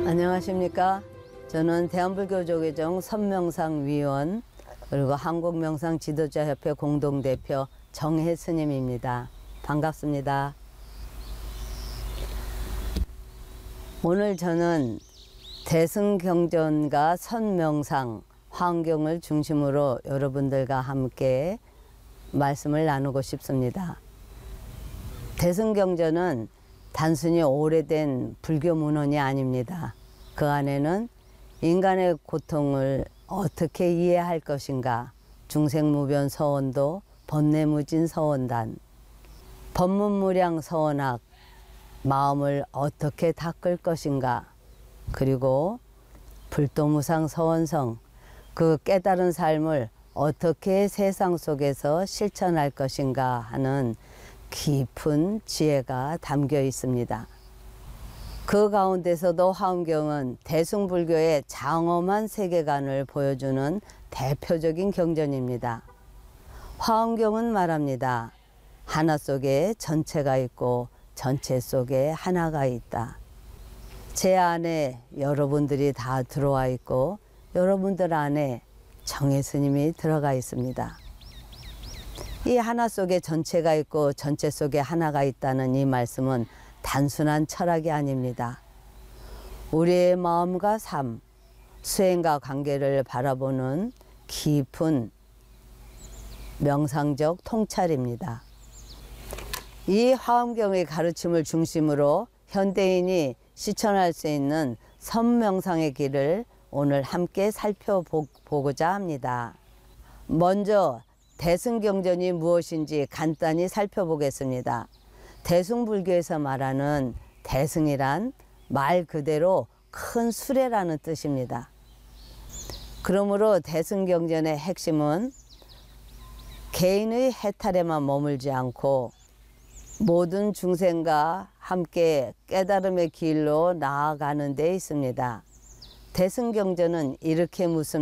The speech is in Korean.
안녕하십니까. 저는 대한불교조계종 선명상위원 그리고 한국명상지도자협회 공동대표 정혜스님입니다. 반갑습니다. 오늘 저는 대승경전과 선명상, 화엄경을 중심으로 여러분들과 함께 말씀을 나누고 싶습니다. 대승경전은 단순히 오래된 불교 문헌이 아닙니다. 그 안에는 인간의 고통을 어떻게 이해할 것인가, 중생무변 서원도, 번뇌무진 서원단, 법문무량 서원학, 마음을 어떻게 닦을 것인가, 그리고 불도무상 서원성, 그 깨달은 삶을 어떻게 세상 속에서 실천할 것인가 하는 깊은 지혜가 담겨 있습니다. 그 가운데서도 화엄경은 대승불교의 장엄한 세계관을 보여주는 대표적인 경전입니다. 화엄경은 말합니다. 하나 속에 전체가 있고 전체 속에 하나가 있다. 제 안에 여러분들이 다 들어와 있고 여러분들 안에 정혜스님이 들어가 있습니다. 이 하나 속에 전체가 있고 전체 속에 하나가 있다는 이 말씀은 단순한 철학이 아닙니다. 우리의 마음과 삶, 수행과 관계를 바라보는 깊은 명상적 통찰입니다. 이 화엄경의 가르침을 중심으로 현대인이 실천할 수 있는 선명상의 길을 오늘 함께 살펴보고자 합니다. 먼저 대승경전이 무엇인지 간단히 살펴보겠습니다. 대승불교에서 말하는 대승이란 말 그대로 큰 수레라는 뜻입니다. 그러므로 대승경전의 핵심은 개인의 해탈에만 머물지 않고 모든 중생과 함께 깨달음의 길로 나아가는 데 있습니다. 대승경전은 이렇게 묻습니다.